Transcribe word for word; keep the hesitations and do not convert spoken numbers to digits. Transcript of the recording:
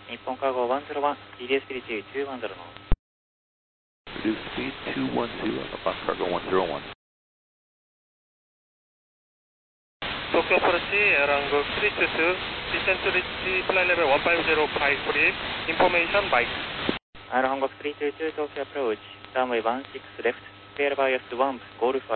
日本カーゴいちまるいち、リレースピリティにひゃくじゅうの。 Reduce speed two one two on the bus cargo one zero one. Tokyo approach, Arango three two two, descent to reach flight level one five zero five brief, information Mike. Air Hong Kong three two two, Tokyo approach, runway one six left, clear bias one, Golf